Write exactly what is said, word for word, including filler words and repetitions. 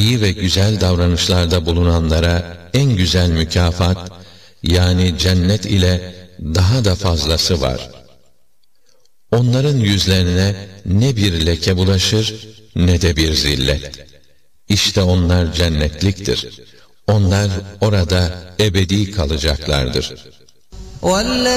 iyi ve güzel davranışlarda bulunanlara en güzel mükafat, yani cennet ile daha da fazlası var. Onların yüzlerine ne bir leke bulaşır, ne de bir zillet. İşte onlar cennetliktir. Onlar orada ebedi kalacaklardır.